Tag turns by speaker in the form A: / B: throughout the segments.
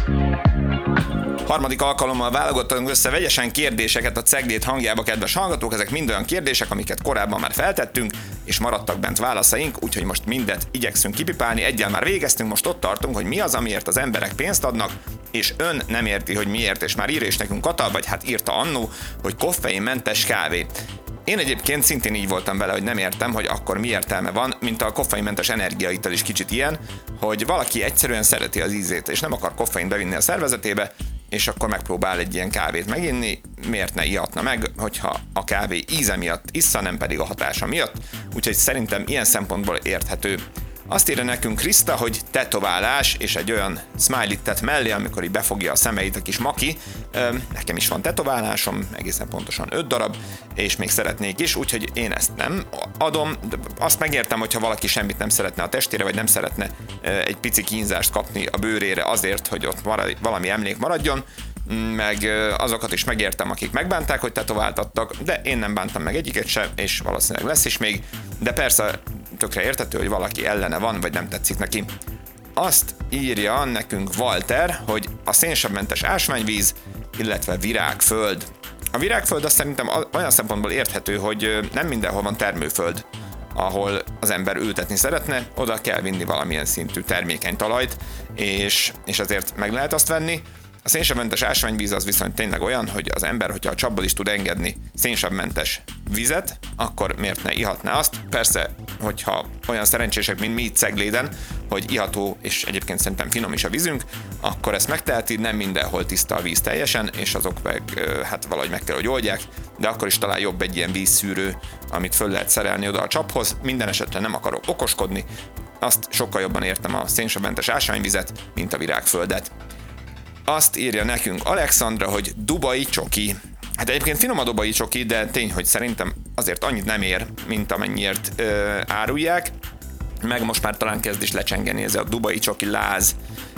A: Harmadik alkalommal válogattunk össze vegyesen kérdéseket a Ceglét hangjába, kedves hallgatók. Ezek mind olyan kérdések, amiket korábban már feltettünk, és maradtak bent válaszaink, úgyhogy most mindet igyekszünk kipipálni. Egyel már végeztünk, most ott tartunk, hogy mi az, amiért az emberek pénzt adnak, és ön nem érti, hogy miért, és már írja is nekünk Kata, vagy hát írta annó, hogy koffeinmentes kávé. Én egyébként szintén így voltam vele, hogy nem értem, hogy akkor mi értelme van, mint a koffeinmentes energiaital is kicsit ilyen, hogy valaki egyszerűen szereti az ízét, és nem akar koffeint bevinni a szervezetébe, és akkor megpróbál egy ilyen kávét meginni, miért ne ihatna meg, hogyha a kávé íze miatt issza, nem pedig a hatása miatt, úgyhogy szerintem ilyen szempontból érthető. Azt írja nekünk Kriszta, hogy tetoválás, és egy olyan smiley tett mellé, amikor így befogja a szemeit a kis maki. Nekem is van tetoválásom, egészen pontosan 5 darab, és még szeretnék is, úgyhogy én ezt nem adom. Azt megértem, hogyha valaki semmit nem szeretne a testére, vagy nem szeretne egy pici kínzást kapni a bőrére azért, hogy ott valami emlék maradjon, meg azokat is megértem, akik megbánták, hogy tetováltattak, de én nem bántam meg egyiket se, és valószínűleg lesz is még, de persze tökre érthető, hogy valaki ellene van, vagy nem tetszik neki. Azt írja nekünk Walter, hogy a szénsavmentes ásványvíz, illetve virágföld. A virágföld azt szerintem olyan szempontból érthető, hogy nem mindenhol van termőföld, ahol az ember ültetni szeretne, oda kell vinni valamilyen szintű termékeny talajt, és azért meg lehet azt venni. A szénsavmentes ásványvíz az viszont tényleg olyan, hogy az ember, hogyha a csapból is tud engedni szénsavmentes vizet, akkor miért ne ihatná azt? Persze, hogyha olyan szerencsések, mint mi itt Cegléden, hogy iható, és egyébként szerintem finom is a vízünk, akkor ezt megteheti, nem mindenhol tiszta a víz teljesen, és azok meg hát valahogy meg kell, hogy oldják, de akkor is talán jobb egy ilyen vízszűrő, amit föl lehet szerelni oda a csaphoz. Minden esetre nem akarok okoskodni, azt sokkal jobban értem a szénsavmentes ásványvizet, mint a virágföldet. Azt írja nekünk Alexandra, hogy dubai csoki. Hát egyébként finom a dubai csoki, de tény, hogy szerintem azért annyit nem ér, mint amennyiért árulják. Meg most már talán kezd is lecsengeni ez a dubai csoki láz.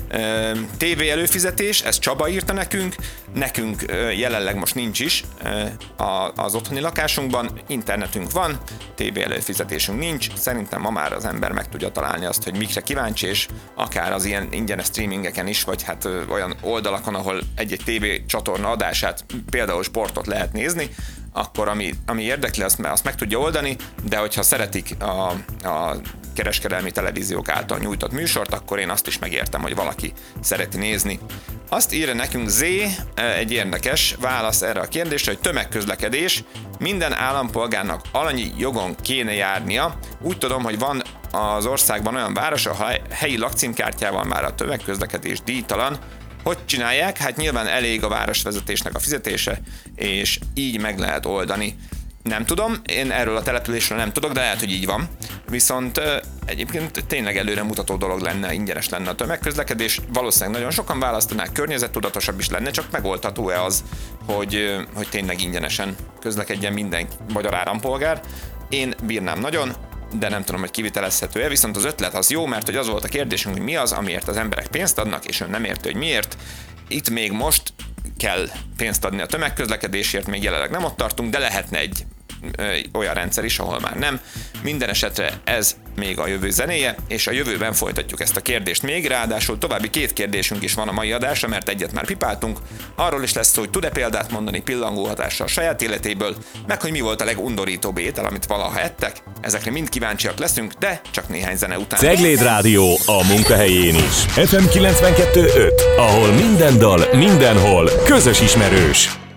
A: TV előfizetés, ez Csaba írta nekünk jelenleg most nincs is az otthoni lakásunkban, internetünk van, TV előfizetésünk nincs, szerintem ma már az ember meg tudja találni azt, hogy mikre kíváncsi, és akár az ilyen ingyenes streamingeken is, vagy hát olyan oldalakon, ahol egy-egy TV csatorna adását, például sportot lehet nézni, akkor ami érdekli, azt meg tudja oldani, de hogyha szeretik a kereskedelmi televíziók által nyújtott műsort, akkor én azt is megértem, hogy valaki szereti nézni. Azt írja nekünk Z, egy érdekes válasz erre a kérdésre, hogy tömegközlekedés, minden állampolgárnak alanyi jogon kéne járnia. Úgy tudom, hogy van az országban olyan város, ahol helyi lakcímkártyával már a tömegközlekedés díjtalan. Hogy csinálják? Hát nyilván elég a városvezetésnek a fizetése, és így meg lehet oldani. Nem tudom, én erről a településről nem tudok, de lehet, hogy így van. Viszont egyébként tényleg előre mutató dolog lenne, ingyenes lenne a tömegközlekedés. Valószínűleg nagyon sokan választanák, környezettudatosabb is lenne, csak megoldható-e az, hogy tényleg ingyenesen közlekedjen minden magyar állampolgár. Én bírnám nagyon, de nem tudom, hogy kivitelezhető-e, viszont az ötlet az jó, mert hogy az volt a kérdésünk, hogy mi az, amiért az emberek pénzt adnak, és ön nem érti, hogy miért. Itt még most kell pénzt adni a tömegközlekedésért, még jelenleg nem ott tartunk, de lehetne egy olyan rendszer is, ahol már nem. Minden esetre ez még a jövő zenéje, és a jövőben folytatjuk ezt a kérdést még, ráadásul további 2 kérdésünk is van a mai adásra, mert egyet már pipáltunk. Arról is lesz szó, hogy tud-e példát mondani pillangó hatással a saját életéből, meg hogy mi volt a legundorítóbb étel, amit valaha ettek. Ezekre mind kíváncsiak leszünk, de csak néhány zene után.
B: Cegléd Rádió a munkahelyén is. FM 92.5, ahol minden dal, mindenhol közös ismerős.